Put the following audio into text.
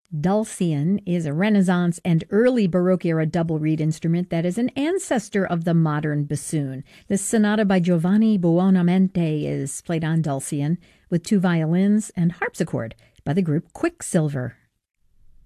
Dulcian is a Renaissance and early Baroque era double reed instrument that is an ancestor of the modern bassoon. This sonata by Giovanni Buonamente is played on Dulcian with two violins and harpsichord by the group Quicksilver.